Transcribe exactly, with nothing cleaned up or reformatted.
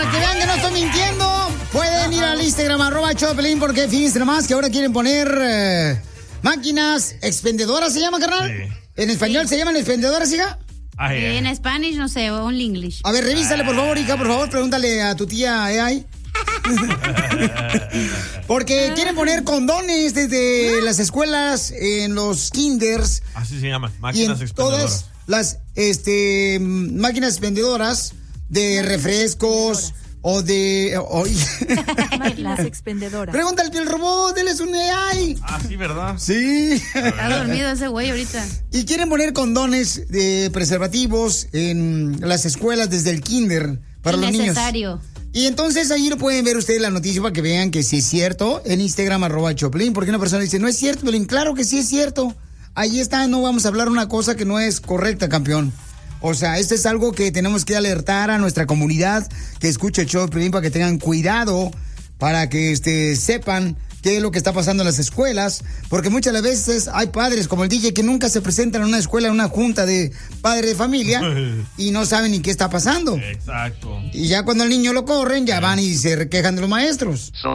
para que vean que no estoy mintiendo, pueden ir al Instagram, arroba Choplin, porque fíjense nomás que ahora quieren poner eh, máquinas expendedoras, ¿se llama, carnal? Sí. ¿En español sí. se llaman expendedoras, hija? Ah, yeah. En Spanish, no sé, o en English. A ver, revísale, por favor, hija, por favor, pregúntale a tu tía A I. Porque quieren poner condones desde las escuelas, en los kinders. Así se llaman, máquinas y en expendedoras. Todas las este, máquinas expendedoras de refrescos o de... O, máquinas expendedoras. Pregúntale al robot, él es un A I. Ah, sí, ¿verdad? Sí. Está dormido ese güey ahorita. Y quieren poner condones de preservativos en las escuelas desde el kinder para los niños. Innecesario. Y entonces ahí lo pueden ver ustedes la noticia para que vean que sí es cierto. En Instagram, arroba Choplin, porque una persona dice, no es cierto, Pelín. Claro que sí es cierto. Ahí está, no vamos a hablar una cosa que no es correcta, campeón. O sea, esto es algo que tenemos que alertar a nuestra comunidad que escuche el show de Pelín para que tengan cuidado, para que este, sepan qué es lo que está pasando en las escuelas, porque muchas de las veces hay padres como el D J que nunca se presentan en una escuela, en una junta de padres de familia y no saben ni qué está pasando. Exacto. Y ya cuando el niño lo corren, ya van y se quejan de los maestros.